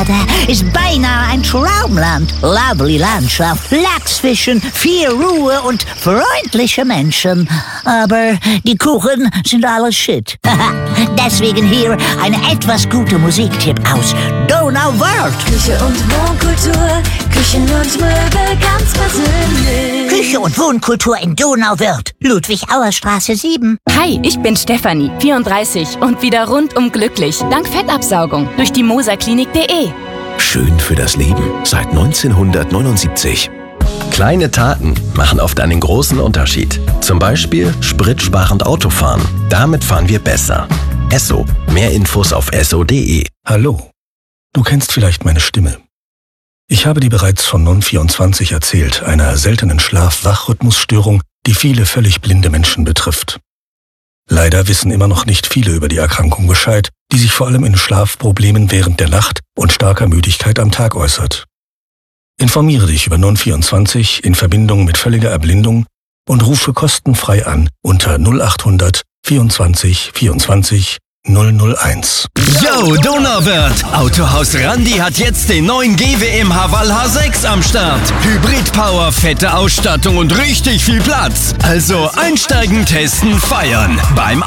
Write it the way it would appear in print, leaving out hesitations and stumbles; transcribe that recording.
Kanada ist beinahe ein Traumland. Lovely Landschaft, Lachsfischen, viel Ruhe und freundliche Menschen. Aber die Kuchen sind alles Shit. Deswegen hier ein etwas guter Musiktipp aus Donauwörth. Küche und Wohnkultur, Küchen und Möbel ganz persönlich. Küche und Wohnkultur in Donauwörth, Ludwig-Auer-Straße 7. Hi, ich bin Stefanie, 34 und wieder rundum glücklich, dank Fettabsaugung durch die moserklinik.de. Schön für das Leben seit 1979. Kleine Taten machen oft einen großen Unterschied. Zum Beispiel spritsparend Autofahren. Damit fahren wir besser. Esso. Mehr Infos auf esso.de. Hallo. Du kennst vielleicht meine Stimme. Ich habe dir bereits von Non24 erzählt, einer seltenen Schlaf-Wach-Rhythmusstörung, die viele völlig blinde Menschen betrifft. Leider wissen immer noch nicht viele über die Erkrankung Bescheid, die sich vor allem in Schlafproblemen während der Nacht und starker Müdigkeit am Tag äußert. Informiere dich über Non24 in Verbindung mit völliger Erblindung und rufe kostenfrei an unter 0800 24 24 001. Yo, Donauwörth! Autohaus Randi hat jetzt den neuen GWM Haval H6 am Start. Hybrid-Power, fette Ausstattung und richtig viel Platz. Also einsteigen, testen, feiern. Beim